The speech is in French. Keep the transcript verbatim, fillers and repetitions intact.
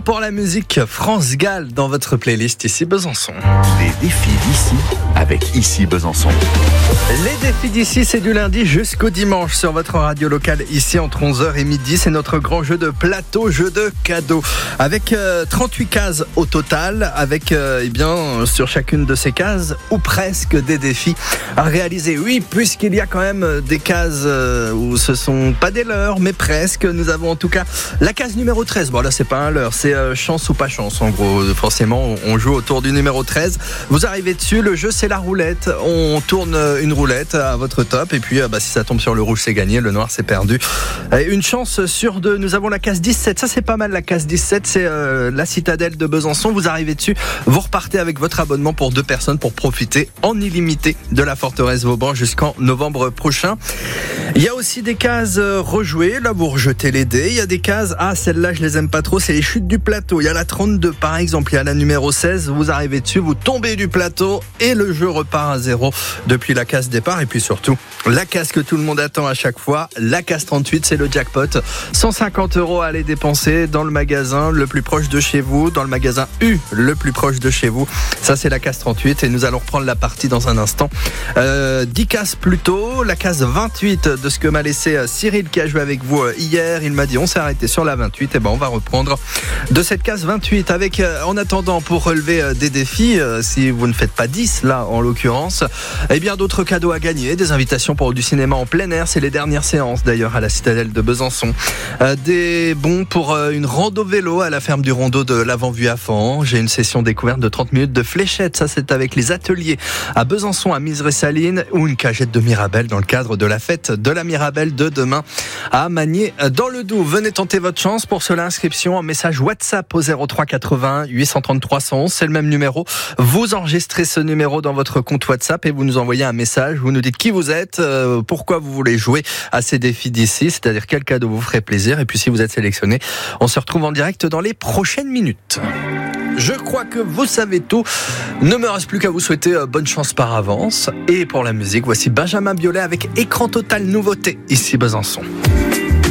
pour la musique, France Gall dans votre playlist Ici Besançon. Les défis d'ici avec Ici Besançon. Les défis d'ici, c'est du lundi jusqu'au dimanche sur votre radio locale ici entre onze heures et midi. C'est notre grand jeu de plateau, jeu de cadeaux. Avec euh, trente-huit cases au total, avec euh, eh bien, sur chacune de ces cases, ou presque des défis à réaliser. Oui, puisqu'il y a quand même des cases euh, où ce sont pas des leurres, mais presque. Nous avons en tout cas la case numéro treize. Bon là, c'est pas un leurre, c'est euh, chance ou pas chance. En gros, forcément, on joue autour du numéro treize. Vous arrivez dessus, le jeu c'est la roulette. On tourne une roulette à votre top et puis bah, si ça tombe sur le rouge c'est gagné, le noir c'est perdu. Et une chance sur deux. Nous avons la case dix-sept, ça c'est pas mal. La case dix-sept, c'est euh, la citadelle de Besançon. Vous arrivez dessus, vous repartez avec votre abonnement pour deux personnes pour profiter en illimité de la forteresse Vauban jusqu'en novembre prochain. Il y a aussi des cases rejouées, là vous rejetez les dés. Il y a des cases, ah celles-là je les aime pas trop, c'est les chutes du plateau. Il y a la trente-deux par exemple, il y a la numéro seize, vous arrivez dessus, vous tombez du plateau et le jeu repart à zéro depuis la case départ. Et puis surtout, la case que tout le monde attend à chaque fois, la case trente-huit, c'est le jackpot. cent cinquante euros à aller dépenser dans le magasin le plus proche de chez vous, dans le magasin U le plus proche de chez vous. Ça c'est la case trente-huit et nous allons reprendre la partie dans un instant. Euh, dix cases plus tôt, la case vingt-huit de ce que m'a laissé Cyril qui a joué avec vous hier. Il m'a dit on s'est arrêté sur la vingt-huit, et ben on va reprendre de cette case vingt-huit avec, en attendant, pour relever des défis, si vous ne faites pas dix là en l'occurrence, et bien d'autres cadeaux à gagner, des invitations pour du cinéma en plein air, c'est les dernières séances d'ailleurs à la citadelle de Besançon, euh, des bons pour euh, une rando vélo à la ferme du Rondeau de l'Avant-Vue à Fan. J'ai une session découverte de trente minutes de fléchettes, ça c'est avec les ateliers à Besançon, à Miseré-Saline, ou une cagette de Mirabelle dans le cadre de la fête de la Mirabelle de demain à Magné dans le Doubs. Venez tenter votre chance. Pour cela, inscription en message WhatsApp au zéro trois quatre-vingts huit cent trente trois cent onze, c'est le même numéro. Vous enregistrez ce numéro dans votre compte WhatsApp et vous nous envoyez un message, vous nous dites qui vous êtes, euh, pourquoi vous voulez jouer à ces défis d'ici, c'est-à-dire quel cadeau vous ferait plaisir, et puis si vous êtes sélectionné, on se retrouve en direct dans les prochaines minutes. Je crois que vous savez tout. Ne me reste plus qu'à vous souhaiter bonne chance par avance. Et pour la musique, voici Benjamin Biolay avec Écran Total nouveauté, ici Besançon.